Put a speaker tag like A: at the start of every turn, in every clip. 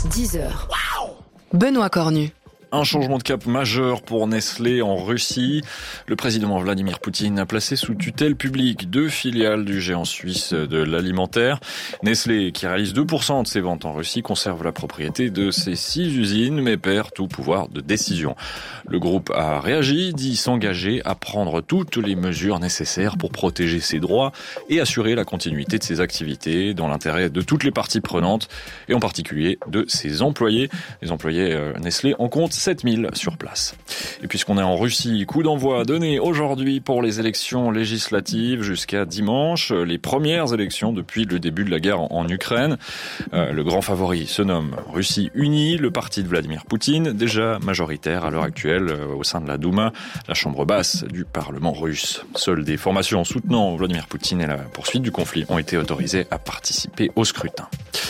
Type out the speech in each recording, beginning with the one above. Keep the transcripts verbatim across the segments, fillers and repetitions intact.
A: dix heures. Benoît Cornu.
B: Un changement de cap majeur pour Nestlé en Russie. Le président Vladimir Poutine a placé sous tutelle publique deux filiales du géant suisse de l'alimentaire. Nestlé, qui réalise deux pour cent de ses ventes en Russie, conserve la propriété de ses six usines, mais perd tout pouvoir de décision. Le groupe a réagi, dit s'engager à prendre toutes les mesures nécessaires pour protéger ses droits et assurer la continuité de ses activités dans l'intérêt de toutes les parties prenantes, et en particulier de ses employés. Les employés euh, Nestlé en comptent sept mille sur place. Et puisqu'on est en Russie, coup d'envoi donné aujourd'hui pour les élections législatives jusqu'à dimanche, les premières élections depuis le début de la guerre en Ukraine. Euh, le grand favori se nomme Russie Unie, le parti de Vladimir Poutine, déjà majoritaire à l'heure actuelle euh, au sein de la Douma, la chambre basse du Parlement russe. Seules des formations soutenant Vladimir Poutine et la poursuite du conflit ont été autorisées à participer au scrutin.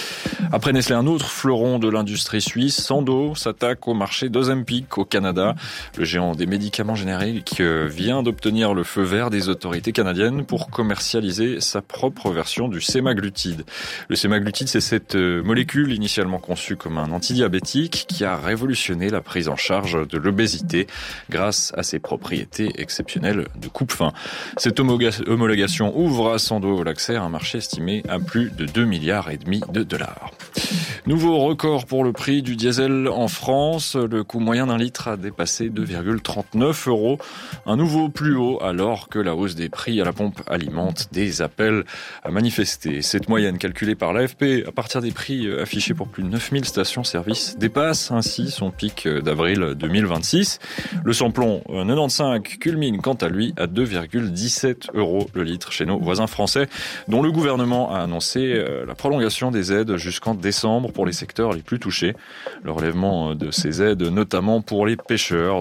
B: Après Nestlé, un autre fleuron de l'industrie suisse, Sandoz, s'attaque au marché d'Ozempic au Canada. Le géant des médicaments génériques vient d'obtenir le feu vert des autorités canadiennes pour commercialiser sa propre version du sémaglutide. Le sémaglutide, c'est cette molécule initialement conçue comme un antidiabétique qui a révolutionné la prise en charge de l'obésité grâce à ses propriétés exceptionnelles de coupe-faim. Cette homologation ouvre à Sandoz l'accès à un marché estimé à plus de deux milliards et demi de dollars. Nouveau record pour le prix du diesel en France. Le coût moyen d'un litre a dépassé deux virgule trente-neuf euros. Un nouveau plus haut alors que la hausse des prix à la pompe alimente des appels à manifester. Cette moyenne calculée par l'A F P à partir des prix affichés pour plus de neuf mille stations-service dépasse ainsi son pic d'avril deux mille vingt-six. Le samplon quatre-vingt-quinze culmine quant à lui à deux virgule dix-sept euros le litre chez nos voisins français, dont le gouvernement a annoncé la prolongation des aides jusqu'en décembre pour les secteurs les plus touchés. Le relèvement de ces aides, notamment pour les pêcheurs,